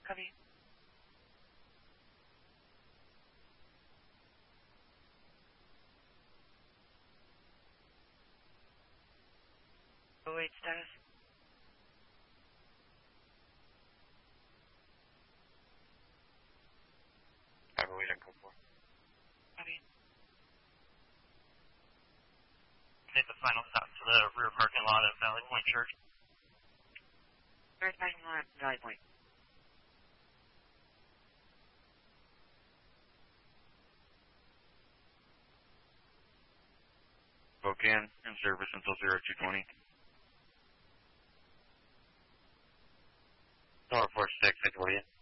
Copy. 08 status. Bravo 8 Echo 4. Copy. Take the final stop to the rear parking lot at Valley Point Church. Rear parking lot, Valley Point. Spokane, in service until 0220. Tower 46, I can you.